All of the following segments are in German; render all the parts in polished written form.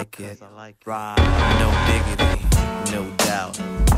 it. Right. No diggity, no doubt.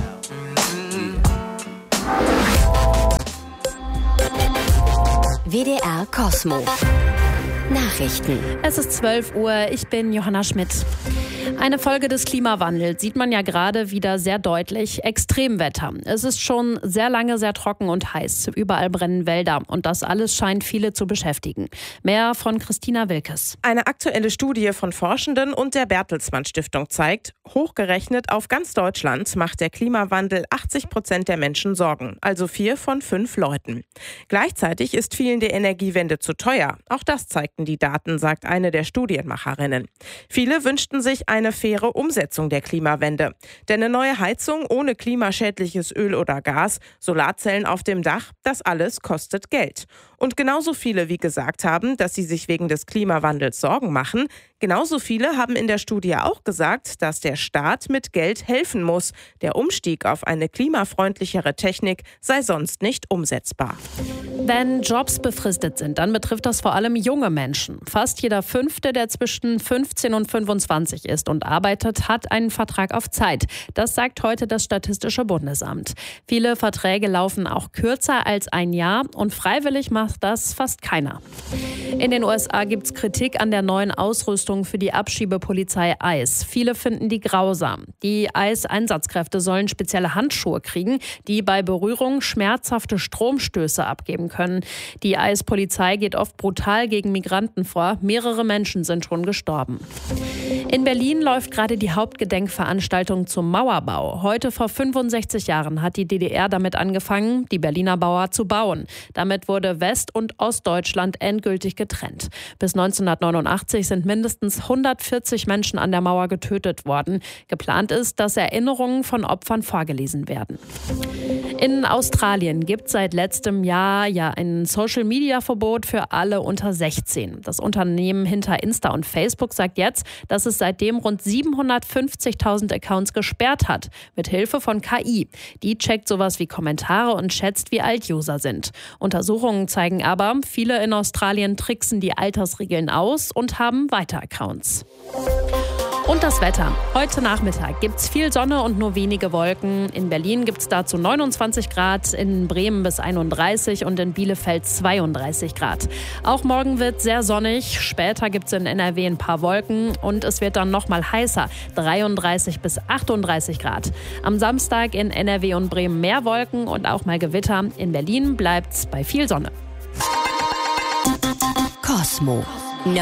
WDR Kosmo. Nachrichten. Es ist 12 Uhr, ich bin Johanna Schmidt. Eine Folge des Klimawandels sieht man ja gerade wieder sehr deutlich. Extremwetter. Es ist schon sehr lange sehr trocken und heiß. Überall brennen Wälder und das alles scheint viele zu beschäftigen. Mehr von Christina Wilkes. Eine aktuelle Studie von Forschenden und der Bertelsmann Stiftung zeigt, hochgerechnet auf ganz Deutschland macht der Klimawandel 80% der Menschen Sorgen, also 4 von 5 Leuten. Gleichzeitig ist vielen die Energiewende zu teuer. Auch das zeigten die Daten, sagt eine der Studienmacherinnen. Viele wünschten sich eine faire Umsetzung der Klimawende. Denn eine neue Heizung ohne klimaschädliches Öl oder Gas, Solarzellen auf dem Dach, das alles kostet Geld. Und genauso viele, wie gesagt haben, dass sie sich wegen des Klimawandels Sorgen machen, genauso viele haben in der Studie auch gesagt, dass der Staat mit Geld helfen muss. Der Umstieg auf eine klimafreundlichere Technik sei sonst nicht umsetzbar. Wenn Jobs befristet sind, dann betrifft das vor allem junge Menschen. Fast jeder Fünfte, der zwischen 15 und 25 ist und arbeitet, hat einen Vertrag auf Zeit. Das sagt heute das Statistische Bundesamt. Viele Verträge laufen auch kürzer als ein Jahr und freiwillig macht das fast keiner. In den USA gibt es Kritik an der neuen Ausrüstung für die Abschiebepolizei ICE. Viele finden die grausam. Die ICE-Einsatzkräfte sollen spezielle Handschuhe kriegen, die bei Berührung schmerzhafte Stromstöße abgeben können. Die ICE-Polizei geht oft brutal gegen Migranten vor. Mehrere Menschen sind schon gestorben. In Berlin läuft gerade die Hauptgedenkveranstaltung zum Mauerbau. Heute vor 65 Jahren hat die DDR damit angefangen, die Berliner Mauer zu bauen. Damit wurde West- und Ostdeutschland endgültig getrennt. Bis 1989 sind mindestens 140 Menschen an der Mauer getötet worden. Geplant ist, dass Erinnerungen von Opfern vorgelesen werden. In Australien gibt es seit letztem Jahr ein Social-Media-Verbot für alle unter 16. Das Unternehmen hinter Insta und Facebook sagt jetzt, dass es seitdem rund 750.000 Accounts gesperrt hat, mit Hilfe von KI. Die checkt sowas wie Kommentare und schätzt, wie alt User sind. Untersuchungen zeigen aber, viele in Australien tricksen die Altersregeln aus und haben weiter Accounts. Und das Wetter. Heute Nachmittag gibt es viel Sonne und nur wenige Wolken. In Berlin gibt es dazu 29 Grad, in Bremen bis 31 und in Bielefeld 32 Grad. Auch morgen wird sehr sonnig. Später gibt es in NRW ein paar Wolken und es wird dann noch mal heißer, 33 bis 38 Grad. Am Samstag in NRW und Bremen mehr Wolken und auch mal Gewitter. In Berlin bleibt es bei viel Sonne. Kosmo.